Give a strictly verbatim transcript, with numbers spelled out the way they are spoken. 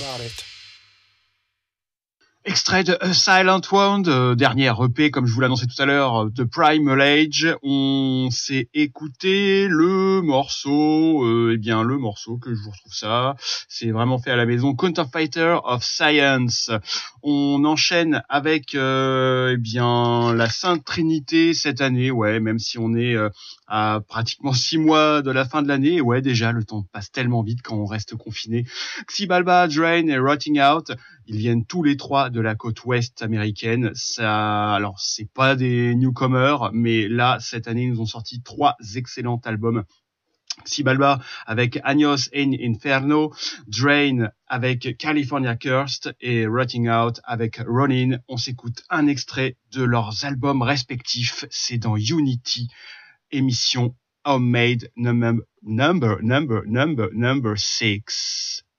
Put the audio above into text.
about it. Extrait de A Silent Wound, euh, dernière E P, comme je vous l'annonçais tout à l'heure, de Primal Age. On s'est écouté le morceau, euh, eh bien le morceau que je vous retrouve ça, c'est vraiment fait à la maison, Counterfeiter of Science. On enchaîne avec euh, eh bien la Sainte Trinité cette année, ouais, même si on est euh, à pratiquement six mois de la fin de l'année, ouais, déjà le temps passe tellement vite quand on reste confiné. Xibalba, Drain et Rotting Out, ils viennent tous les trois de la côte ouest américaine. Ça, alors c'est pas des newcomers, mais là cette année ils nous ont sorti trois excellents albums. Xibalba avec Años en Inferno, Drain avec California Cursed et Rotting Out avec Ronin. On s'écoute un extrait de leurs albums respectifs. C'est dans Unity, émission Homemade number number number number number six.